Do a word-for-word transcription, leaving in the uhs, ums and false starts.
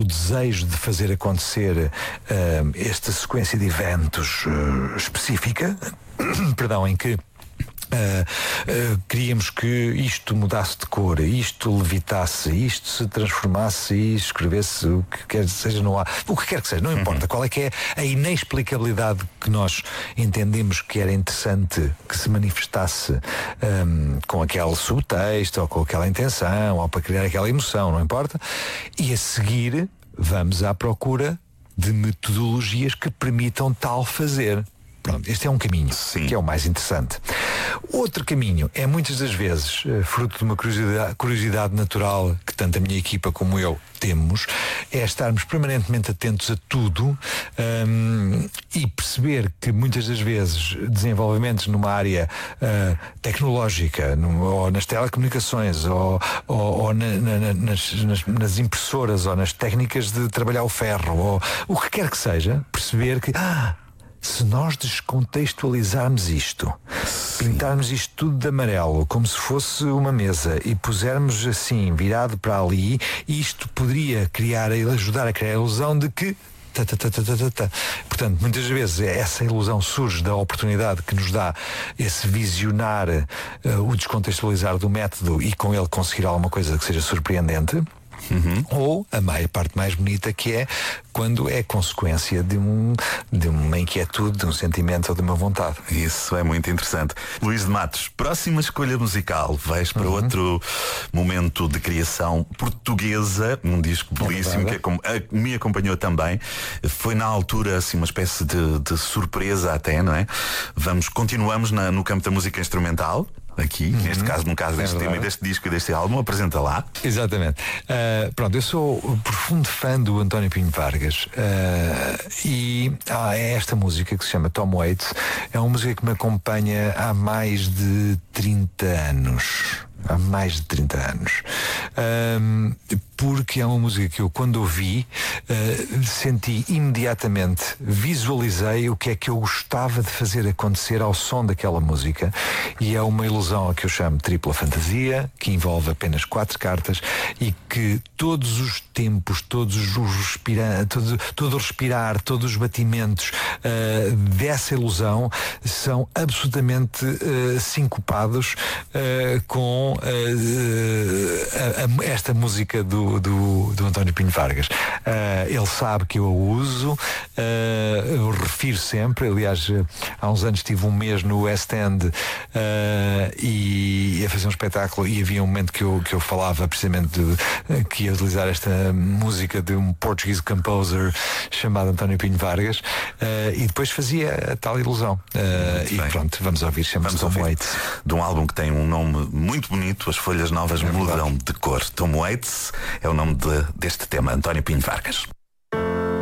desejo de fazer acontecer uh, esta sequência de eventos uh, específica, perdão, em que Uh, uh, queríamos que isto mudasse de cor, isto levitasse, isto se transformasse e escrevesse o que quer que seja no ar, o que quer que seja, não importa. Uhum. Qual é que é a inexplicabilidade que nós entendemos que era interessante que se manifestasse um, com aquele subtexto ou com aquela intenção ou para criar aquela emoção, não importa. E a seguir vamos à procura de metodologias que permitam tal fazer. Pronto, este é um caminho. Sim. Que é o mais interessante. Outro caminho é muitas das vezes, fruto de uma curiosidade, curiosidade natural que tanto a minha equipa como eu temos, é estarmos permanentemente atentos a tudo um, e perceber que muitas das vezes desenvolvimentos numa área uh, tecnológica, no, ou nas telecomunicações, ou, ou, ou na, na, nas, nas, nas impressoras, ou nas técnicas de trabalhar o ferro, ou o que quer que seja, perceber que ah, se nós descontextualizarmos isto, sim, pintarmos isto tudo de amarelo, como se fosse uma mesa, e pusermos assim, virado para ali, isto poderia criar, ajudar a criar a ilusão de que tá, tá, tá, tá, tá, tá. Portanto, muitas vezes essa ilusão surge da oportunidade que nos dá esse visionar, uh, o descontextualizar do método e com ele conseguir alguma coisa que seja surpreendente. Uhum. Ou a meia parte mais bonita, que é quando é consequência de, um, de uma inquietude, de um sentimento ou de uma vontade. Isso é muito interessante. Luís de Matos, próxima escolha musical. Vais para uhum. outro momento de criação portuguesa, um disco belíssimo é que me acompanhou também. Foi na altura assim uma espécie de, de surpresa até, não é? Vamos, continuamos na, no campo da música instrumental. Aqui, uhum. neste caso, no caso deste é tema e deste disco e deste álbum, apresenta lá. Exatamente. Uh, pronto, eu sou profundo fã do António Pinho Vargas uh, e ah, é esta música que se chama Tom Waits. É uma música que me acompanha há mais de trinta anos. Há mais de trinta anos. Um, porque é uma música que eu, quando ouvi, uh, senti imediatamente, visualizei o que é que eu gostava de fazer acontecer ao som daquela música. E é uma ilusão a que eu chamo tripla fantasia, que envolve apenas quatro cartas e que todos os tempos, todos os respirar, todo, todo o respirar, todos os batimentos uh, dessa ilusão são absolutamente uh, sincopados uh, com uh, uh, a, a, esta música do, do, do António Pinho Vargas. Uh, ele sabe que eu a uso, uh, eu refiro sempre. Aliás, há uns anos tive um mês no West End uh, e ia fazer um espetáculo e havia um momento que eu, que eu falava precisamente de, que ia utilizar esta música de um portuguese composer chamado António Pinho Vargas uh, e depois fazia a tal ilusão. Uh, e bem. Pronto, vamos ouvir, chama-se Tom Waits. De um álbum que tem um nome muito bonito, As Folhas Novas é Mudam de Cor. Tom Waits é o nome de, deste tema, António Pinho Vargas.